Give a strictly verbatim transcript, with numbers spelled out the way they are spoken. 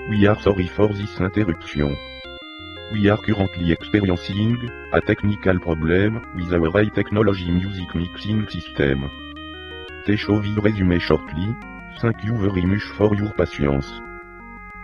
We are sorry for this interruption. We are currently experiencing a technical problem with our high technology music mixing system. The show will resume shortly. Thank you very much for your patience.